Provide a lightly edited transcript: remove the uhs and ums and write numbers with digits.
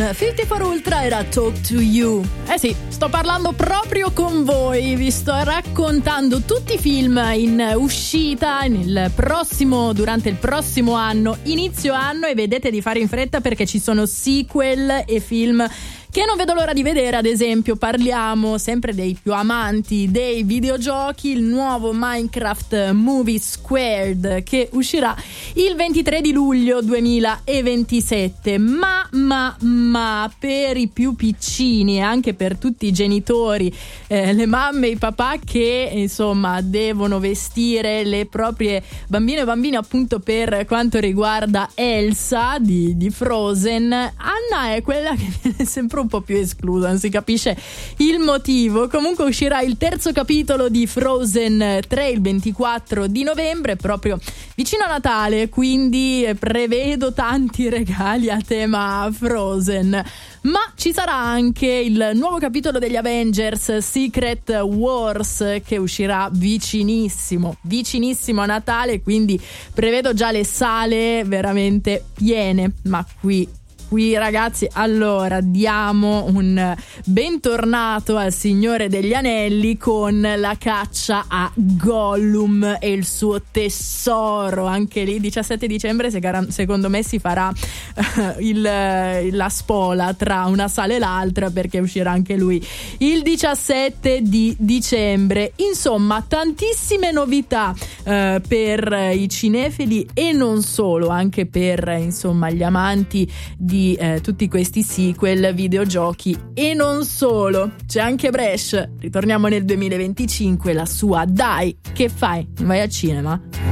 54 Ultra era Talk to You. Sì, sto parlando proprio con voi. Vi sto raccontando tutti i film in uscita durante il prossimo anno, inizio anno, e vedete di fare in fretta perché ci sono sequel e film che non vedo l'ora di vedere. Ad esempio, parliamo sempre dei più amanti dei videogiochi, il nuovo Minecraft Movie Squared che uscirà il 23 di luglio 2027. Ma per i più piccini e anche per tutti i genitori, le mamme e i papà che insomma devono vestire le proprie bambine e bambini, appunto per quanto riguarda Elsa di Frozen, Anna è quella che viene sempre un po' più esclusa, non si capisce il motivo. Comunque uscirà il terzo capitolo di Frozen 3 il 24 di novembre, proprio vicino a Natale, quindi prevedo tanti regali a tema Frozen. Ma ci sarà anche il nuovo capitolo degli Avengers Secret Wars che uscirà vicinissimo a Natale, quindi prevedo già le sale veramente piene. Ma qui ragazzi, allora diamo un bentornato al Signore degli Anelli con la caccia a Gollum e il suo tesoro. Anche lì 17 dicembre secondo me si farà la spola tra una sala e l'altra, perché uscirà anche lui il 17 di dicembre. Insomma, tantissime novità per i cinefili e non solo, anche per insomma gli amanti di tutti questi sequel, videogiochi e non solo. C'è anche Bresh, ritorniamo nel 2025, la sua Dai, che fai? Vai al cinema?